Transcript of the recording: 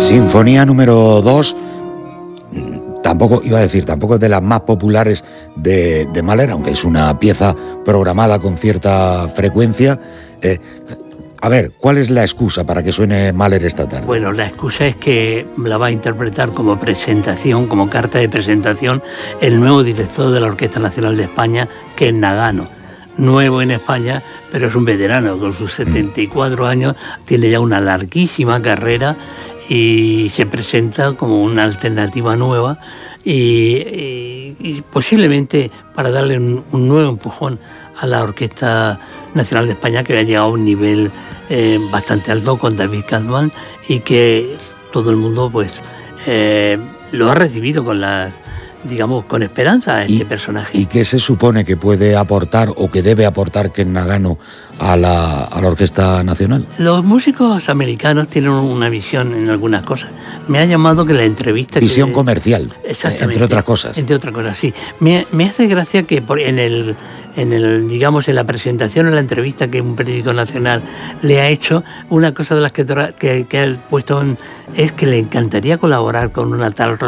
Sinfonía número 2, tampoco es de las más populares de Mahler, aunque es una pieza programada con cierta frecuencia. A ver, ¿cuál es la excusa para que suene Mahler esta tarde? Bueno, la excusa es que la va a interpretar como presentación, como carta de presentación, el nuevo director de la Orquesta Nacional de España, que es Nagano. Nuevo en España, pero es un veterano, con sus 74 años, tiene ya una larguísima carrera y se presenta como una alternativa nueva y posiblemente para darle un nuevo empujón a la Orquesta Nacional de España, que había llegado a un nivel bastante alto con David Katzman y que todo el mundo pues lo ha recibido con esperanza a este personaje. ¿Y qué se supone que puede aportar o que debe aportar Ken Nagano a la Orquesta Nacional? Los músicos americanos tienen una visión en algunas cosas. Me ha llamado que la entrevista... Visión comercial, entre otras cosas. Entre otras cosas, sí. Me hace gracia que en la presentación, en la entrevista que un periódico nacional le ha hecho, una cosa de las que ha puesto es que le encantaría colaborar con una tal